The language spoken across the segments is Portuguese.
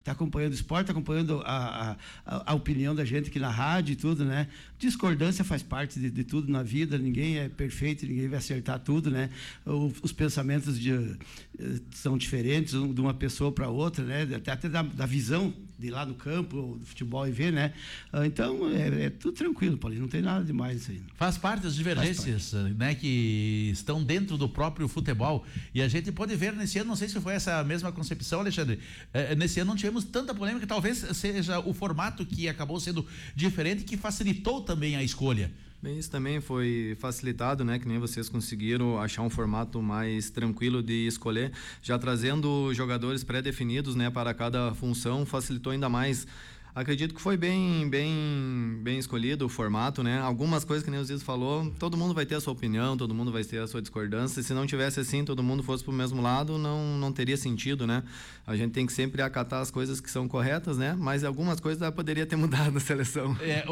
tá acompanhando o esporte, tá acompanhando a opinião da gente aqui na rádio e tudo, né? Discordância faz parte de tudo na vida, ninguém é perfeito, ninguém vai acertar tudo, né? Os pensamentos são diferentes de uma pessoa para outra, né? Até da visão de ir lá no campo, do futebol e ver, né? Então, é tudo tranquilo, Paulinho, não tem nada demais isso aí. Faz parte das divergências, né? Que estão dentro do próprio futebol, e a gente pode ver nesse ano, não sei se foi essa mesma concepção, Alexandre, nesse ano não tivemos tanta polêmica, talvez seja o formato que acabou sendo diferente, que facilitou também a escolha. Bem, isso também foi facilitado, né? Que nem vocês conseguiram achar um formato mais tranquilo de escolher, já trazendo jogadores pré-definidos, né? Para cada função, facilitou ainda mais. Acredito que foi bem escolhido o formato, né? Algumas coisas que nem o Zizo falou, todo mundo vai ter a sua opinião, todo mundo vai ter a sua discordância. Se não tivesse assim, todo mundo fosse pro mesmo lado, não teria sentido, né? A gente tem que sempre acatar as coisas que são corretas, né? Mas algumas coisas poderia ter mudado na seleção.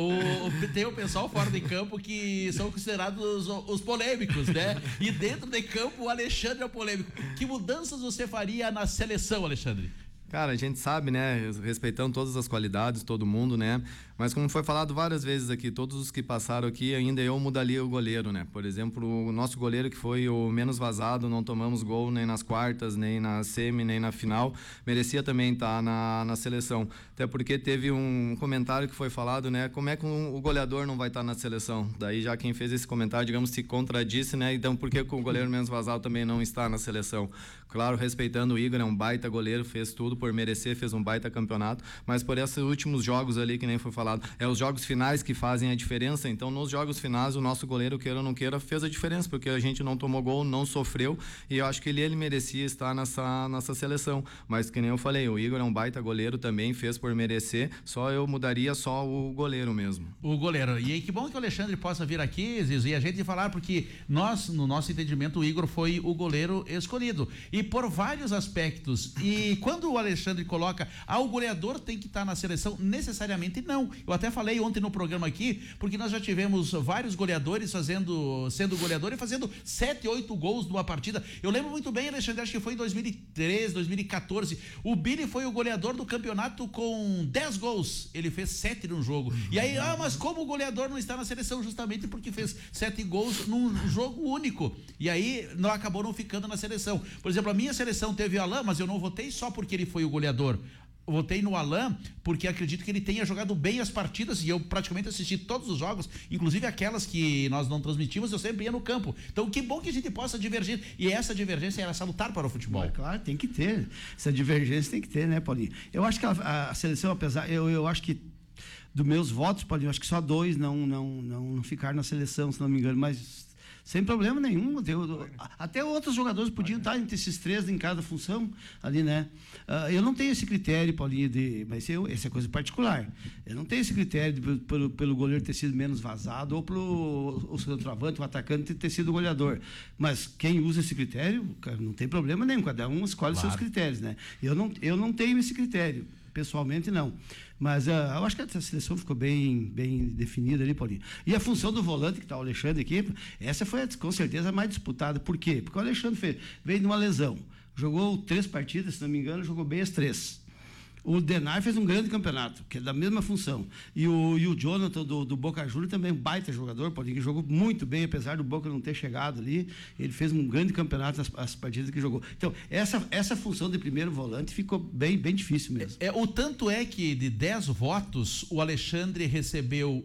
Tem o pessoal fora de campo que são considerados os polêmicos, né? E dentro de campo o Alexandre é o polêmico. Que mudanças você faria na seleção, Alexandre? Cara, a gente sabe, né, respeitando todas as qualidades, todo mundo, né, mas como foi falado várias vezes aqui, todos os que passaram aqui, ainda eu mudaria o goleiro, né, por exemplo, o nosso goleiro que foi o menos vazado, não tomamos gol nem nas quartas, nem na semi, nem na final, merecia também estar na seleção, até porque teve um comentário que foi falado, né, como é que o goleador não vai estar na seleção, daí já quem fez esse comentário, digamos, se contradisse, né, então por que o goleiro menos vazado também não está na seleção? Claro, respeitando o Igor, é um baita goleiro, fez tudo por merecer, fez um baita campeonato, mas por esses últimos jogos ali, que nem foi falado, os jogos finais que fazem a diferença, então nos jogos finais o nosso goleiro, queira ou não queira, fez a diferença, porque a gente não tomou gol, não sofreu, e eu acho que ele merecia estar nessa seleção, mas que nem eu falei, o Igor é um baita goleiro também, fez por merecer, só eu mudaria só o goleiro mesmo. O goleiro, e aí que bom que o Alexandre possa vir aqui, Zizo, e a gente falar, porque nós, no nosso entendimento, o Igor foi o goleiro escolhido, e por vários aspectos, e quando o Alexandre coloca, o goleador tem que estar na seleção, necessariamente não. Eu até falei ontem no programa aqui, porque nós já tivemos vários goleadores sendo goleador e fazendo 7, 8 gols numa partida. Eu lembro muito bem, Alexandre, acho que foi em 2013, 2014, o Billy foi o goleador do campeonato com 10 gols, ele fez 7 num jogo, e aí, mas como o goleador não está na seleção? Justamente porque fez 7 gols num jogo único, e aí acabou não ficando na seleção. Por exemplo, a minha seleção teve o Alain, mas eu não votei só porque ele foi o goleador. Votei no Alain porque acredito que ele tenha jogado bem as partidas, e eu praticamente assisti todos os jogos, inclusive aquelas que nós não transmitimos, eu sempre ia no campo. Então que bom que a gente possa divergir, e essa divergência era salutar para o futebol. Mas, claro, tem que ter, essa divergência tem que ter, né, Paulinho? Eu acho que a seleção, apesar, eu acho que dos meus votos, Paulinho, acho que só 2 não ficaram na seleção, se não me engano, mas sem problema nenhum. Até outros jogadores podiam estar entre esses 3 em cada função ali, né? Eu não tenho esse critério, Paulinho, mas essa é coisa particular. Eu não tenho esse critério pelo goleiro ter sido menos vazado ou pelo centroavante, o atacante ter sido o goleador. Mas quem usa esse critério, cara, não tem problema nenhum. Cada um escolhe seus critérios, né? Eu não tenho esse critério. Pessoalmente, não. Mas eu acho que a seleção ficou bem definida ali, Paulinho. E a função do volante, que está o Alexandre aqui, essa foi com certeza a mais disputada. Por quê? Porque o Alexandre veio de uma lesão. Jogou 3 partidas, se não me engano, jogou bem as 3. O Denar fez um grande campeonato, que é da mesma função. E o Jonathan do Boca Juniors também, um baita jogador, Paulinho, que jogou muito bem, apesar do Boca não ter chegado ali. Ele fez um grande campeonato nas partidas que jogou. Então, essa função de primeiro volante ficou bem difícil mesmo. O tanto é que de 10 votos, o Alexandre recebeu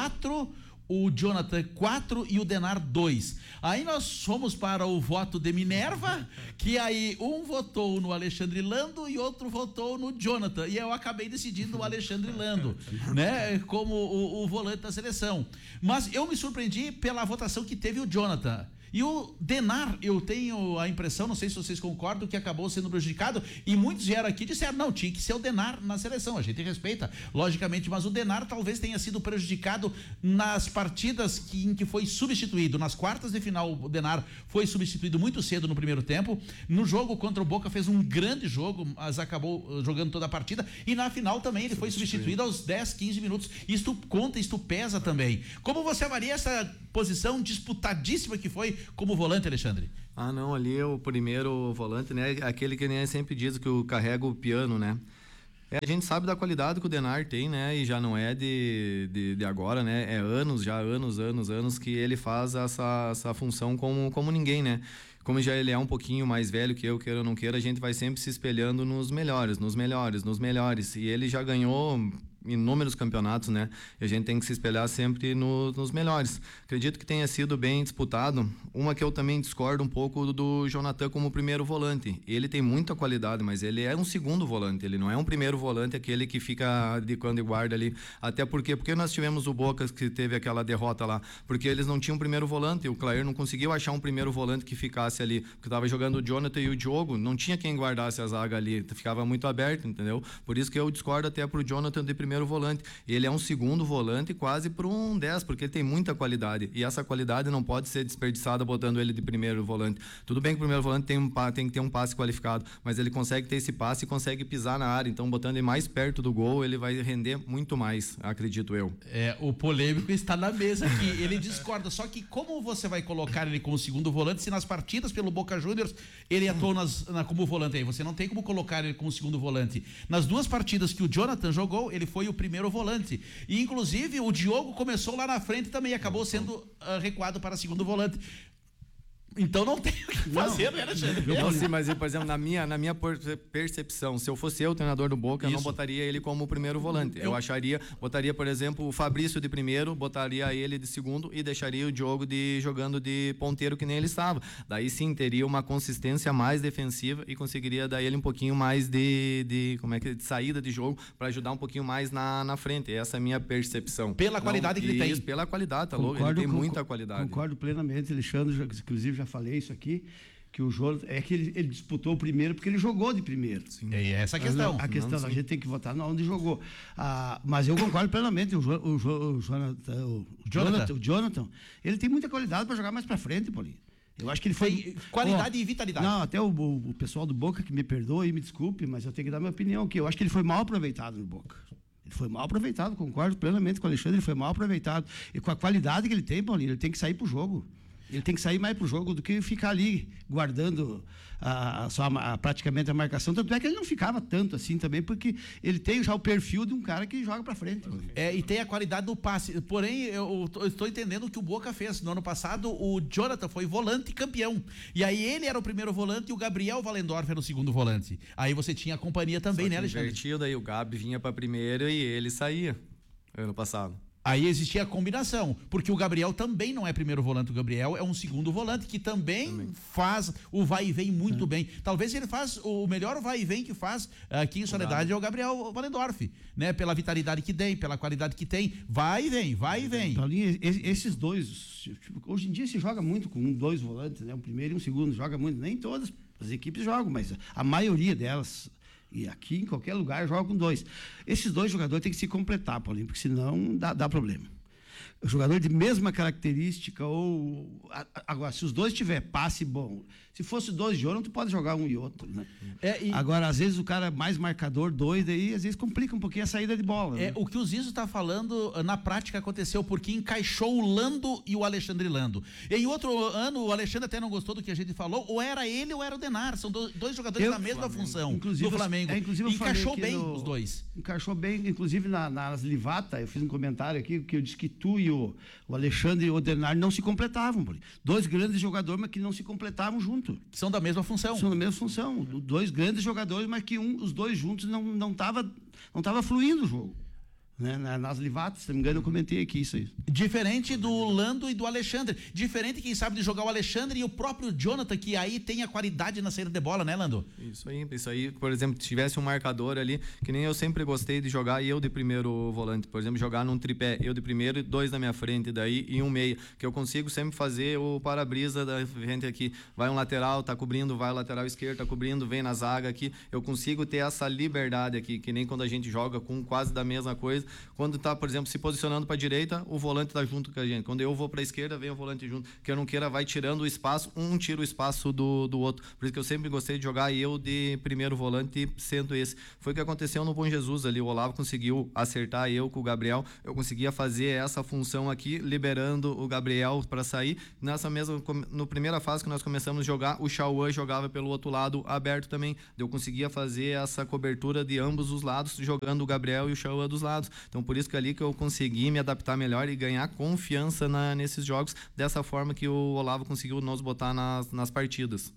4, o Jonathan 4 e o Denar 2. Aí nós fomos para o voto de Minerva, que aí um votou no Alexandre Lando e outro votou no Jonathan, e eu acabei decidindo o Alexandre Lando, né, como o volante da seleção. Mas eu me surpreendi pela votação que teve o Jonathan. E o Denar, eu tenho a impressão, não sei se vocês concordam, que acabou sendo prejudicado, e muitos vieram aqui e disseram, não, tinha que ser o Denar na seleção, a gente respeita, logicamente, mas o Denar talvez tenha sido prejudicado nas partidas em que foi substituído. Nas quartas de final, o Denar foi substituído muito cedo no primeiro tempo, no jogo contra o Boca fez um grande jogo, mas acabou jogando toda a partida, e na final também ele foi substituído aos 10, 15 minutos, isto conta, isto pesa também. Como você avalia essa posição disputadíssima que foi como volante, Alexandre? Não, ali é o primeiro volante, né? Aquele que nem sempre diz que carrega o piano, né? A gente sabe da qualidade que o Denar tem, né? E já não é de agora, né? É anos que ele faz essa função como ninguém, né? Como já ele é um pouquinho mais velho que eu, queira ou não queira, a gente vai sempre se espelhando nos melhores. E ele já ganhou inúmeros campeonatos, né? E a gente tem que se espelhar sempre nos melhores. Acredito que tenha sido bem disputado. Uma que eu também discordo um pouco do Jonathan como primeiro volante. Ele tem muita qualidade, mas ele é um segundo volante. Ele não é um primeiro volante, aquele que fica de quando e guarda ali. Até porque nós tivemos o Bocas que teve aquela derrota lá. Porque eles não tinham primeiro volante. O Clair não conseguiu achar um primeiro volante que ficasse ali. Porque estava jogando o Jonathan e o Diogo. Não tinha quem guardasse a zaga ali. Ficava muito aberto, entendeu? Por isso que eu discordo até pro Jonathan de primeiro volante. Ele é um segundo volante quase para um 10, porque ele tem muita qualidade. E essa qualidade não pode ser desperdiçada botando ele de primeiro volante. Tudo bem que o primeiro volante tem que ter um passe qualificado, mas ele consegue ter esse passe e consegue pisar na área. Então, botando ele mais perto do gol, ele vai render muito mais, acredito eu. O polêmico está na mesa aqui. Ele discorda. Só que como você vai colocar ele como segundo volante se nas partidas pelo Boca Juniors ele atuou como volante aí? Você não tem como colocar ele como segundo volante. Nas duas partidas que o Jonathan jogou, ele foi o primeiro volante. E, inclusive, o Diogo começou lá na frente também e acabou sendo recuado para segundo volante. Então não tem o que fazer, né, Alexandre? Sim, mas, por exemplo, na minha percepção, se eu fosse eu, treinador do Boca, eu não botaria ele como primeiro volante. Eu botaria, por exemplo, o Fabrício de primeiro, botaria ele de segundo e deixaria o Diogo jogando de ponteiro que nem ele estava. Daí sim, teria uma consistência mais defensiva e conseguiria dar ele um pouquinho mais de saída de jogo para ajudar um pouquinho mais na frente. Essa é a minha percepção. Pela qualidade que ele tem. Pela qualidade, tá louco? Ele tem muita qualidade. Concordo plenamente, Alexandre, inclusive já falei isso aqui, que o Jonathan, que ele disputou o primeiro porque ele jogou de primeiro. Sim. É essa a questão. A questão, a gente tem que votar onde jogou. Mas eu concordo plenamente, o Jonathan, ele tem muita qualidade para jogar mais para frente, Paulinho. Eu acho que ele foi... Qualidade e vitalidade. Não, até o pessoal do Boca que me perdoe e me desculpe, mas eu tenho que dar minha opinião aqui. Eu acho que ele foi mal aproveitado no Boca. Ele foi mal aproveitado, concordo plenamente com o Alexandre, ele foi mal aproveitado. E com a qualidade que ele tem, Paulinho, ele tem que sair pro jogo. Ele tem que sair mais pro jogo do que ficar ali guardando praticamente a marcação. Tanto é que ele não ficava tanto assim também, porque ele tem já o perfil de um cara que joga para frente. E tem a qualidade do passe. Porém, eu estou entendendo o que o Boca fez. No ano passado, o Jonathan foi volante campeão. E aí ele era o primeiro volante e o Gabriel Wallendorf era o segundo volante. Aí você tinha a companhia também, né, Alexandre? Invertido, daí o Gabi vinha para primeiro e ele saía ano passado. Aí existia a combinação, porque o Gabriel também não é primeiro volante, o Gabriel é um segundo volante que também faz o vai e vem muito bem. Talvez ele faz o melhor vai e vem que faz aqui em Soledade é o Gabriel Wallendorf, né? Pela vitalidade que tem, pela qualidade que tem, vai e vem, vai e vem. Paulinho, esses dois, hoje em dia se joga muito com dois volantes, né? Um primeiro e um segundo, joga muito, nem todas as equipes jogam, mas a maioria delas... E aqui, em qualquer lugar, joga com dois. Esses dois jogadores têm que se completar, Paulinho, porque senão dá problema. O jogador de mesma característica, agora, se os dois tiver passe bom, se fosse dois de ouro, tu pode jogar um e outro, né? Agora, às vezes, o cara é mais marcador, dois, aí às vezes complica um pouquinho a saída de bola. Né? O que o Zizo está falando, na prática, aconteceu porque encaixou o Lando e o Alexandre Lando. E em outro ano, o Alexandre até não gostou do que a gente falou, ou era ele ou era o Denar. São dois jogadores na mesma função do Flamengo. Inclusive, encaixou bem os dois. Encaixou bem, inclusive nas Livata, eu fiz um comentário aqui, que eu disse que tu e o Alexandre e o Denar não se completavam. Dois grandes jogadores, mas que não se completavam juntos. São da mesma função. São da mesma função. Dois grandes jogadores, mas que os dois juntos não tava fluindo o jogo. Né? Nas Livatas, se não me engano, eu comentei aqui isso aí. Diferente do Lando e do Alexandre. Diferente, quem sabe, de jogar o Alexandre e o próprio Jonathan, que aí tem a qualidade na saída de bola, né, Lando? Isso aí, por exemplo, se tivesse um marcador ali, que nem eu sempre gostei de jogar, e eu de primeiro volante, por exemplo, jogar num tripé, eu de primeiro, dois na minha frente, daí e um meia, que eu consigo sempre fazer o para-brisa da gente aqui. Vai um lateral, tá cobrindo, vai o lateral esquerdo, tá cobrindo, vem na zaga aqui. Eu consigo ter essa liberdade aqui, que nem quando a gente joga com quase da mesma coisa, quando tá, por exemplo, se posicionando para a direita, o volante tá junto com a gente. Quando eu vou para a esquerda, vem o volante junto. Quer não queira, vai tirando o espaço, um tira o espaço do outro. Por isso que eu sempre gostei de jogar eu de primeiro volante, sendo esse. Foi o que aconteceu no Bom Jesus ali. O Olavo conseguiu acertar eu com o Gabriel. Eu conseguia fazer essa função aqui, liberando o Gabriel para sair. Nessa mesma, no primeira fase que nós começamos a jogar, o Chauã jogava pelo outro lado aberto também. Eu conseguia fazer essa cobertura de ambos os lados, jogando o Gabriel e o Chauã dos lados. Então por isso que ali que eu consegui me adaptar melhor e ganhar confiança nesses jogos, dessa forma que o Olavo conseguiu nos botar nas partidas.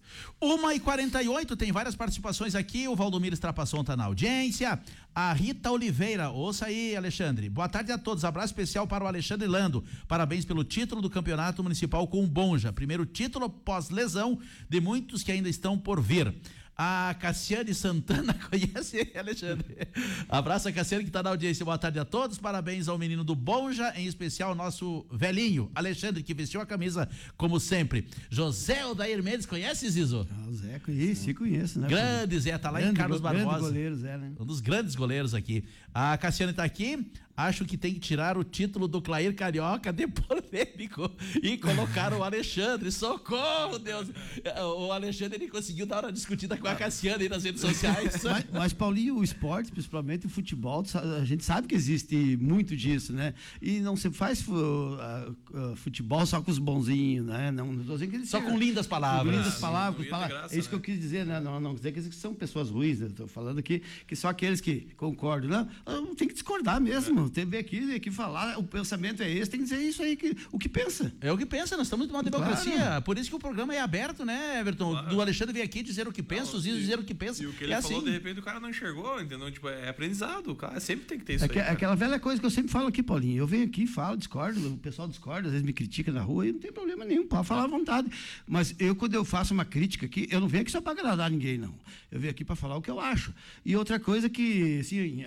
1h48, tem várias participações aqui. O Valdomiro Strapasson tá na audiência. A Rita Oliveira, ouça aí, Alexandre. Boa tarde a todos, abraço especial para o Alexandre Lando, parabéns pelo título do Campeonato Municipal com o Bonja, primeiro título pós-lesão de muitos que ainda estão por vir. A Cassiane Santana, conhece, Alexandre? Abraço a Cassiane que está na audiência, boa tarde a todos, parabéns ao menino do Bonja, em especial ao nosso velhinho, Alexandre, que vestiu a camisa como sempre. José Odair Mendes, conhece, Zizo? O Zé, conheço, né? Grande Zé, tá lá em Carlos Barbosa. Grande goleiro, Zé, né? Um dos grandes goleiros aqui. A Cassiane tá aqui. Acho que tem que tirar o título do Clair Carioca de polêmico e colocar o Alexandre. Socorro, Deus! O Alexandre, ele conseguiu dar uma discutida com a Cassiane aí nas redes sociais. Mas Paulinho, o esporte, principalmente o futebol, a gente sabe que existe muito disso, né? E não se faz futebol só com os bonzinhos, né? Não tô dizendo que eles só com lindas palavras. Lindas palavras. Graça, é isso que eu quis dizer, né? Não dizer que são pessoas ruins, né? Estou falando que só aqueles que concordam. Não, tem que discordar mesmo. Tem que vir aqui falar, o pensamento é esse, tem que dizer isso aí, o que pensa. É o que pensa, nós estamos numa democracia, Claro. Por isso que o programa é aberto, né, Everton? Claro. Do Alexandre vir aqui dizer o que pensa, os Zizo dizer o que pensa. E o que ele falou, de repente, o cara não enxergou, entendeu? Tipo, é aprendizado, o cara sempre tem que ter isso aí. Aquela velha coisa que eu sempre falo aqui, Paulinho. Eu venho aqui, falo, discordo, o pessoal discorda, às vezes me critica na rua, e não tem problema nenhum, pode falar à vontade. Mas quando eu faço uma crítica aqui, eu não venho aqui só para agradar ninguém, não. Eu venho aqui para falar o que eu acho. E outra coisa que, assim,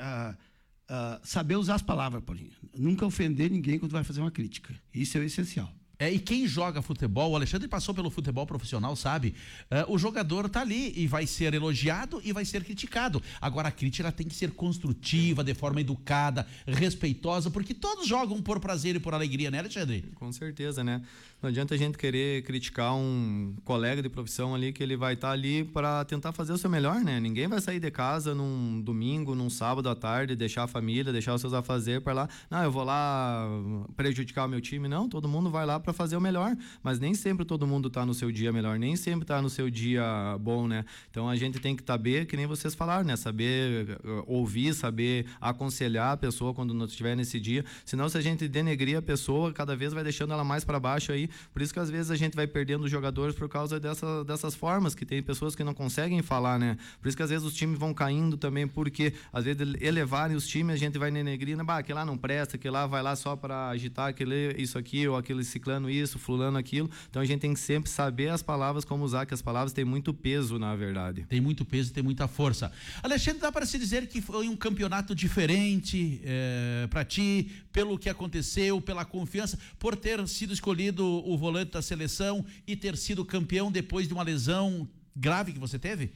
saber usar as palavras, Paulinho. Nunca ofender ninguém quando vai fazer uma crítica. Isso é o essencial. E quem joga futebol, o Alexandre passou pelo futebol profissional, sabe? O jogador tá ali e vai ser elogiado e vai ser criticado. Agora a crítica tem que ser construtiva, de forma educada, respeitosa, porque todos jogam por prazer e por alegria, né, Alexandre? Com certeza, né? Não adianta a gente querer criticar um colega de profissão ali que ele vai estar ali para tentar fazer o seu melhor, né? Ninguém vai sair de casa num domingo, num sábado à tarde, deixar a família, deixar os seus afazeres para lá. Não, eu vou lá prejudicar o meu time. Não, todo mundo vai lá para fazer o melhor, mas nem sempre todo mundo está no seu dia melhor, nem sempre está no seu dia bom, né? Então a gente tem que saber, que nem vocês falaram, né? Saber ouvir, saber aconselhar a pessoa quando não estiver nesse dia. Senão, se a gente denegrir a pessoa, cada vez vai deixando ela mais para baixo aí. Por isso que às vezes a gente vai perdendo os jogadores por causa dessas formas, que tem pessoas que não conseguem falar, né? Por isso que às vezes os times vão caindo também, porque às vezes elevarem os times, a gente vai denegrindo, aquele lá não presta, aquele lá vai lá só para agitar isso aqui, ou aquele ciclano isso, fulano aquilo. Então a gente tem que sempre saber as palavras, como usar, que as palavras têm muito peso, na verdade. Tem muito peso, tem muita força. Alexandre, dá para se dizer que foi um campeonato diferente para ti, pelo que aconteceu, pela confiança, por ter sido escolhido o volante da seleção e ter sido campeão depois de uma lesão grave que você teve?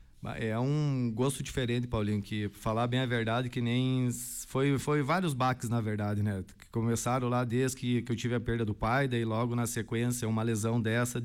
É um gosto diferente, Paulinho, que falar bem a verdade, que nem foi vários baques, na verdade, né? Que começaram lá desde que eu tive a perda do pai, daí logo na sequência uma lesão dessa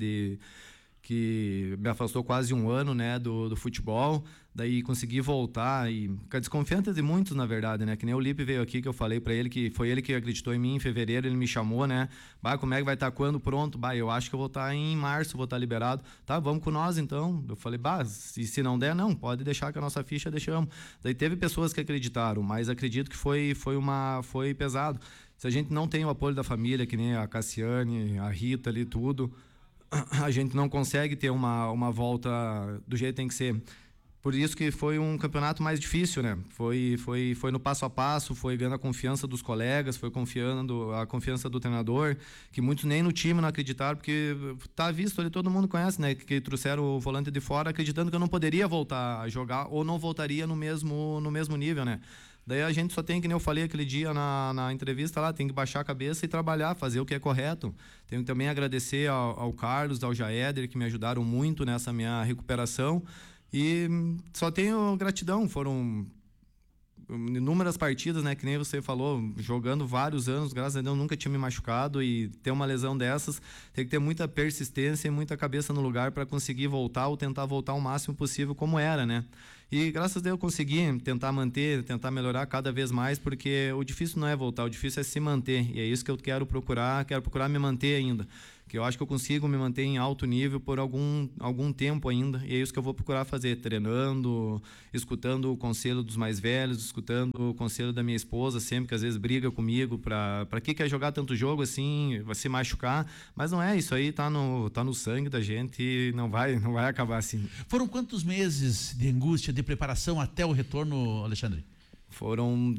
que me afastou quase um ano, né, do futebol. Daí consegui voltar e com a desconfiança de muitos, na verdade, né? Que nem o Lipe veio aqui, que eu falei para ele, que foi ele que acreditou em mim em fevereiro, ele me chamou, né? Como é que vai estar quando pronto? Eu acho que eu vou estar em março, vou estar liberado. Tá, vamos com nós então. Eu falei, se não der, não, pode deixar que a nossa ficha deixamos. Daí teve pessoas que acreditaram, mas acredito que foi pesado. Se a gente não tem o apoio da família, que nem a Cassiane, a Rita ali, tudo, a gente não consegue ter uma volta do jeito que tem que ser. Por isso que foi um campeonato mais difícil, né? Foi no passo a passo, foi ganhando a confiança dos colegas, foi confiando a confiança do treinador, que muitos nem no time não acreditaram, porque tá visto ali, todo mundo conhece, né? Que trouxeram o volante de fora acreditando que eu não poderia voltar a jogar ou não voltaria no mesmo nível, né? Daí a gente só tem, que nem eu falei aquele dia na entrevista lá, tem que baixar a cabeça e trabalhar, fazer o que é correto. Tenho que também agradecer ao Carlos, ao Jaéder, que me ajudaram muito nessa minha recuperação. E só tenho gratidão, inúmeras partidas, né, que nem você falou, jogando vários anos, graças a Deus nunca tinha me machucado, e ter uma lesão dessas, tem que ter muita persistência e muita cabeça no lugar para conseguir voltar ou tentar voltar o máximo possível como era, né? E graças a Deus eu consegui tentar manter, tentar melhorar cada vez mais, porque o difícil não é voltar, o difícil é se manter, e é isso que eu quero procurar me manter ainda, que eu acho que eu consigo me manter em alto nível por algum tempo ainda, e é isso que eu vou procurar fazer, treinando, escutando o conselho dos mais velhos, escutando o conselho da minha esposa, sempre que às vezes briga comigo, para que quer jogar tanto jogo assim, vai se machucar, mas não é, isso aí tá no sangue da gente e não vai acabar assim. Foram quantos meses de angústia, de preparação até o retorno, Alexandre? Foram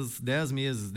10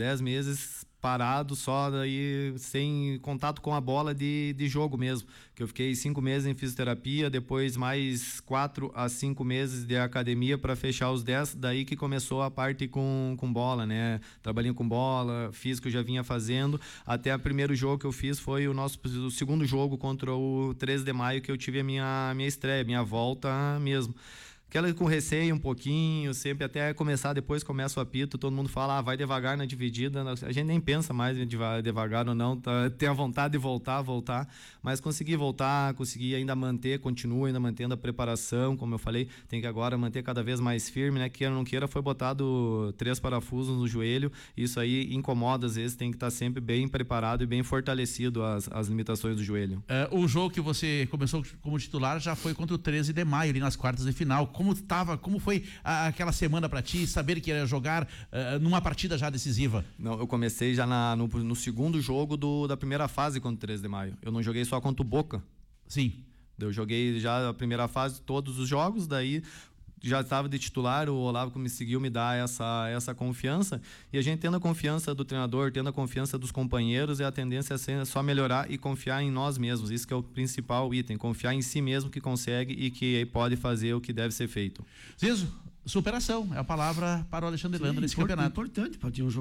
meses parado só, daí sem contato com a bola de jogo mesmo, que eu fiquei 5 meses em fisioterapia, depois mais 4 a 5 meses de academia para fechar os 10, daí que começou a parte com bola, né? Trabalhinho com bola, físico eu já vinha fazendo, até o primeiro jogo que eu fiz foi o segundo jogo contra o 13 de maio, que eu tive a minha estreia, minha volta mesmo. Aquela com receio um pouquinho, sempre até começar, depois começa o apito, todo mundo fala, vai devagar na dividida, a gente nem pensa mais em devagar ou não, tem a vontade de voltar, mas consegui voltar, consegui ainda continuo ainda mantendo a preparação, como eu falei, tem que agora manter cada vez mais firme, né, queira ou não queira, foi botado 3 parafusos no joelho, isso aí incomoda às vezes, tem que estar sempre bem preparado e bem fortalecido as limitações do joelho. O jogo que você começou como titular já foi contra o 13 de maio, ali nas quartas de final. Como foi aquela semana para ti, saber que ia jogar numa partida já decisiva? Não, eu comecei já no segundo jogo da primeira fase contra o 13 de maio. Eu não joguei só contra o Boca. Sim. Eu joguei já a primeira fase, todos os jogos, daí já estava de titular, o Olavo conseguiu me dar essa confiança, e a gente tendo a confiança do treinador, tendo a confiança dos companheiros, a tendência é só melhorar e confiar em nós mesmos, isso que é o principal item, confiar em si mesmo que consegue e que pode fazer o que deve ser feito. Zizo, superação é a palavra para o Alexandre Landa nesse campeonato. Importante, pode ter um